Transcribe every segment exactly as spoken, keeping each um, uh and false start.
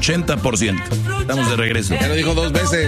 ochenta por ciento. Estamos de regreso. Ya lo dijo dos veces.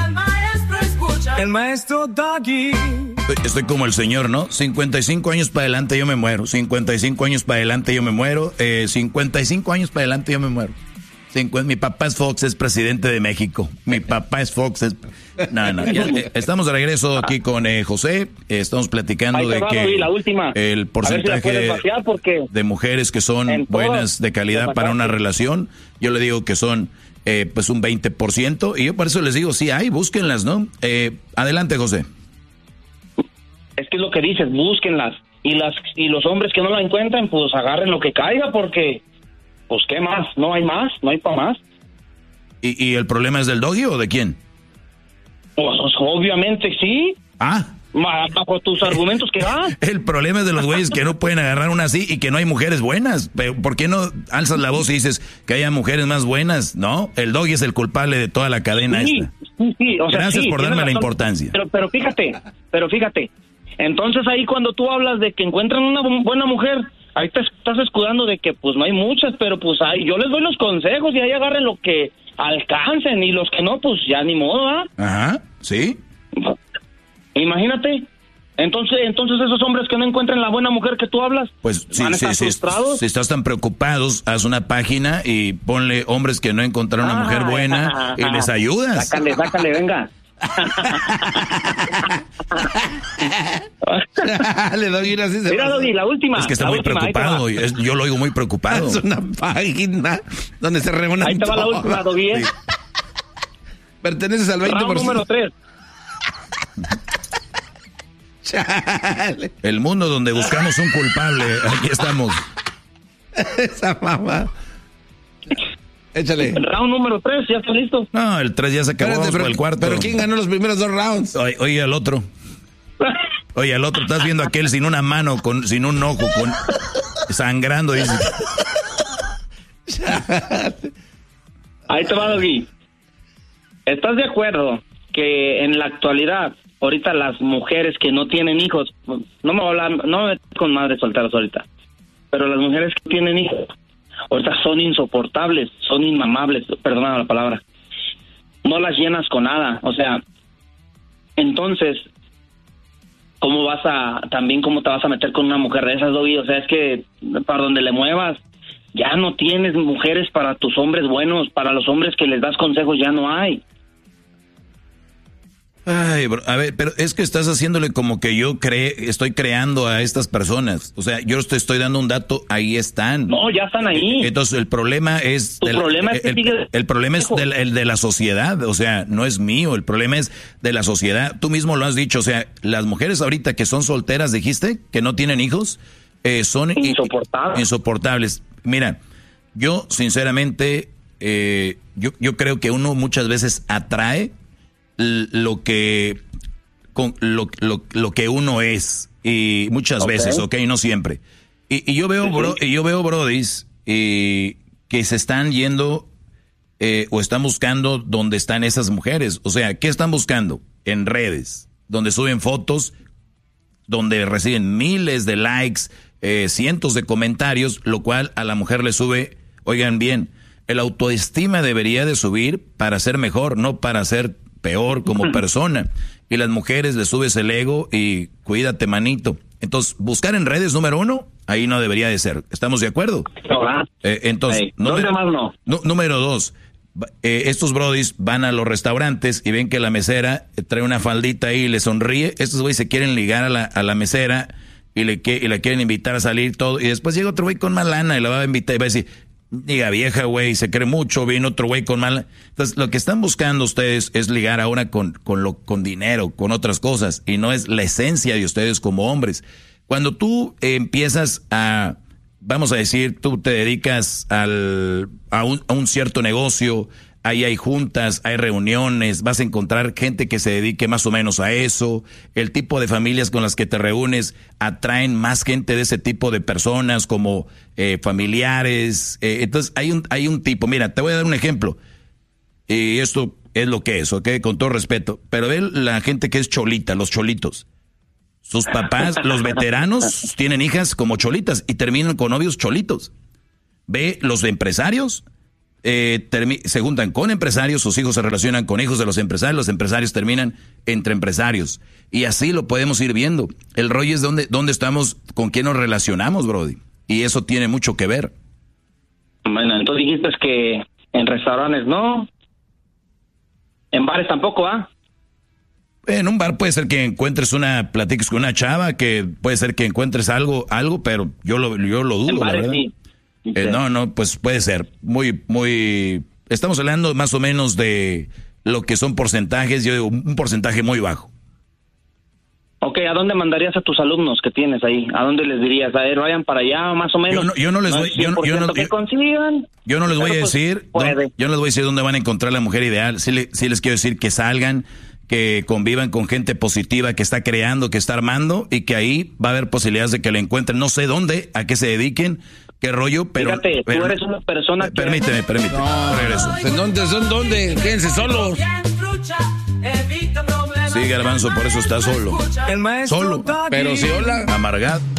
El maestro Doggy. Estoy, estoy como el señor, ¿no? cincuenta y cinco años para adelante yo me muero. cincuenta y cinco años para adelante yo me muero. Eh, cincuenta y cinco años para adelante yo me muero. Mi papá es Fox, es presidente de México. Mi papá es Fox. Es... No, no. Ya, eh, estamos de regreso aquí con eh, José. Eh, estamos platicando de que la última. el porcentaje si porque de mujeres que son buenas de calidad para una relación, yo le digo que son eh, pues un veinte por ciento. Y yo por eso les digo, sí hay, búsquenlas, ¿no? Eh, adelante, José. Es que es lo que dices, búsquenlas. Y, las, y los hombres que no la encuentran, pues agarren lo que caiga porque... Pues, ¿qué más? ¿No hay más? ¿No hay para más? ¿Y, ¿Y el problema es del Doggy o de quién? Pues, obviamente sí. Ah. Bajo tus argumentos que da. El problema es de los güeyes que no pueden agarrar una así y que no hay mujeres buenas. ¿Por qué no alzas la voz y dices que haya mujeres más buenas? No, el Doggy es el culpable de toda la cadena sí, esta. Sí, sí. O sea, Gracias sí, por darme razón, la importancia. Pero, pero fíjate, pero fíjate. Entonces ahí cuando tú hablas de que encuentran una buena mujer... Ahí te estás escudando de que pues no hay muchas, pero pues ahí yo les doy los consejos y ahí agarren lo que alcancen y los que no, pues ya ni modo, ¿ah? Ajá, sí. Imagínate. Entonces, entonces esos hombres que no encuentran la buena mujer que tú hablas, pues sí, sí, sí, si estás tan preocupados, haz una página y ponle hombres que no encontraron una ah, mujer buena ah, y ah, les ayudas. Sácale, sácale, venga. Le doy una así. Mira, Doggy, la última. Es que está muy última, preocupado. Es, yo lo oigo muy preocupado. Es una página donde se reúnen. Ahí te va la última, Doggy. Sí. Perteneces al veinte por ciento. Round número tres. Chale. El mundo donde buscamos un culpable. Aquí estamos. Esa mamá. Échale. El round número tres, ¿ya está listo? No, el tres ya se acabó. Espérate, pero, el cuarto. Pero ¿quién ganó los primeros dos rounds? Oye, oye al otro. Oye, al otro, estás viendo a aquel sin una mano, con, sin un ojo, con sangrando. Dice. Ahí te va, Doggy. ¿Estás de acuerdo que en la actualidad, ahorita las mujeres que no tienen hijos, no me voy a hablar, no me meto con madres solteras ahorita, pero las mujeres que tienen hijos, ahorita son insoportables, son inmamables, perdona la palabra, no las llenas con nada, o sea, entonces, ¿cómo vas a, también cómo te vas a meter con una mujer de esas, Doggy? O sea, es que para donde le muevas, ya no tienes mujeres para tus hombres buenos, para los hombres que les das consejos ya no hay. Ay, bro, a ver, pero es que estás haciéndole como que yo cre estoy creando a estas personas. O sea, yo te estoy dando un dato, ahí están. No, ya están ahí. Entonces, el problema es... Tu problema es que el, sigue... el problema es del, el de la sociedad, o sea, no es mío, el problema es de la sociedad. Tú mismo lo has dicho, o sea, las mujeres ahorita que son solteras, dijiste, que no tienen hijos, eh, son... Insoportables. Insoportables. Mira, yo, sinceramente, eh, yo, yo creo que uno muchas veces atrae lo que con lo, lo, lo que uno es y muchas okay. veces, ok, no siempre. Y, y yo veo bro, y yo veo brodis eh, que se están yendo eh, o están buscando donde están esas mujeres. O sea, ¿qué están buscando? En redes, donde suben fotos, donde reciben miles de likes, eh, cientos de comentarios, lo cual a la mujer le sube, oigan bien, el autoestima debería de subir para ser mejor, no para ser peor como persona. Y las mujeres le subes el ego y cuídate, manito. Entonces, buscar en redes, número uno, ahí no debería de ser. ¿Estamos de acuerdo? Eh, entonces, hey, número, más no? N- número dos, eh, estos brodis van a los restaurantes y ven que la mesera trae una faldita ahí y le sonríe. Estos güeyes se quieren ligar a la, a la mesera y le, que, y le quieren invitar a salir todo. Y después llega otro güey con más lana y la va a invitar y va a decir... Diga vieja, güey, se cree mucho, viene otro güey con mal. Entonces, lo que están buscando ustedes es ligar ahora con, con, lo, con dinero, con otras cosas, y no es la esencia de ustedes como hombres. Cuando tú eh, empiezas a, vamos a decir, tú te dedicas al, a, un, a un cierto negocio, ahí hay juntas, hay reuniones, vas a encontrar gente que se dedique más o menos a eso. El tipo de familias con las que te reúnes atraen más gente de ese tipo de personas como eh, familiares. Eh, entonces hay un, hay un tipo, mira, te voy a dar un ejemplo. Y esto es lo que es, ¿ok? Con todo respeto. Pero ve la gente que es cholita, los cholitos. Sus papás, los veteranos, tienen hijas como cholitas y terminan con novios cholitos. Ve los empresarios. eh, termi- se juntan con empresarios, sus hijos se relacionan con hijos de los empresarios, los empresarios terminan entre empresarios. Y así lo podemos ir viendo. El rollo es dónde, dónde estamos, con quién nos relacionamos, Brody. Y eso tiene mucho que ver. Bueno, entonces dijiste que en restaurantes no, en bares tampoco, ¿ah? En un bar puede ser que encuentres una, platiques con una chava, que puede ser que encuentres algo, algo, pero yo lo, yo lo dudo, en bares, la verdad. Sí. Eh, no, no, pues puede ser. Muy, muy. Estamos hablando más o menos de lo que son porcentajes, yo digo, un porcentaje muy bajo. Ok, ¿a dónde mandarías a tus alumnos que tienes ahí? ¿A dónde les dirías? A ver, vayan para allá, más o menos. Yo no, yo no les voy, yo, no- yo no, que yo- consigan. yo no les voy a Pero, pues, decir, puede. dónde- yo no les voy a decir dónde van a encontrar la mujer ideal. Sí, le- sí les quiero decir que salgan, que convivan con gente positiva, que está creando, que está armando, y que ahí va a haber posibilidades de que la encuentren. No sé dónde, a qué se dediquen, qué rollo, pero... Fíjate, pero- tú eres una persona que... Permíteme, permíteme, regreso. ¿En dónde son? ¿Dónde? Quédense solos. Sí, Garbanzo, por eso está solo. El maestro Solo. Doggy. Pero si hola. Amargado.